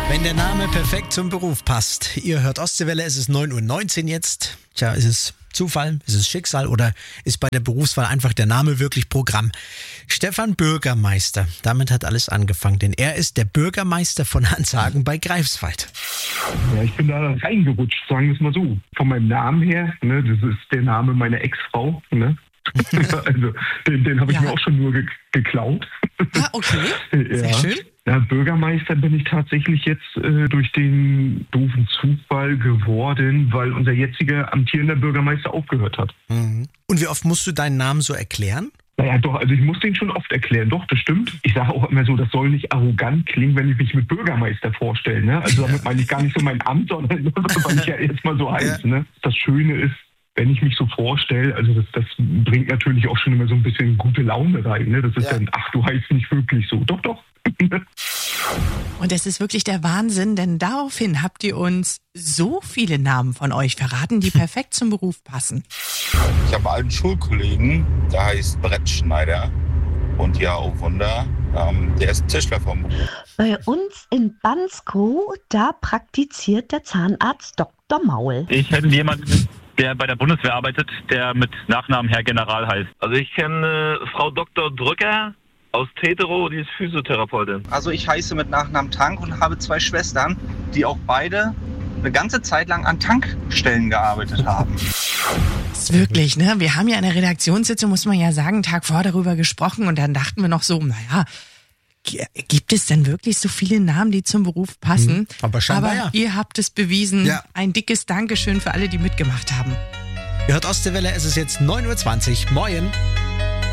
Wenn der Name perfekt zum Beruf passt. Ihr hört Ostseewelle, es ist 9:19 Uhr jetzt. Tja, ist es Zufall, ist es Schicksal oder ist bei der Berufswahl einfach der Name wirklich Programm? Stefan Bürgermeister, damit hat alles angefangen, denn er ist der Bürgermeister von Hanshagen bei Greifswald. Ja, ich bin da reingerutscht, sagen wir es mal so. Von meinem Namen her, ne, das ist der Name meiner Ex-Frau, ne? Also, den habe ich mir auch schon nur geklaut. Ah, okay. Sehr schön. Ja, Bürgermeister bin ich tatsächlich jetzt durch den doofen Zufall geworden, weil unser jetziger amtierender Bürgermeister aufgehört hat. Mhm. Und wie oft musst du deinen Namen so erklären? Naja, doch, also ich muss den schon oft erklären. Doch, das stimmt. Ich sage auch immer so, das soll nicht arrogant klingen, wenn ich mich mit Bürgermeister vorstelle. Ne? Also damit meine ich gar nicht so mein Amt, sondern weil ich ja erstmal so heiße. Ne? Das Schöne ist, wenn ich mich so vorstelle, also das bringt natürlich auch schon immer so ein bisschen gute Laune rein. Ne? Das ist dann, ach, du heißt nicht wirklich so. Doch, doch. Und es ist wirklich der Wahnsinn, denn daraufhin habt ihr uns so viele Namen von euch verraten, die perfekt zum Beruf passen. Ich habe einen Schulkollegen, der heißt Brett Schneider. Und ja, oh Wunder, der ist Tischler vom Beruf. Bei uns in Bansko, da praktiziert der Zahnarzt Dr. Maul. Ich hätte jemanden, der bei der Bundeswehr arbeitet, der mit Nachnamen Herr General heißt. Also ich kenne Frau Dr. Drücker aus Tetero, die ist Physiotherapeutin. Also ich heiße mit Nachnamen Tank und habe 2 Schwestern, die auch beide eine ganze Zeit lang an Tankstellen gearbeitet haben. Das ist wirklich, ne? Wir haben ja in der Redaktionssitzung, muss man ja sagen, einen Tag vor darüber gesprochen und dann dachten wir noch so, naja, gibt es denn wirklich so viele Namen, die zum Beruf passen? Aber scheinbar ja. Ihr habt es bewiesen. Ja. Ein dickes Dankeschön für alle, die mitgemacht haben. Ihr hört Ostseewelle, es ist jetzt 9:20 Uhr. Moin.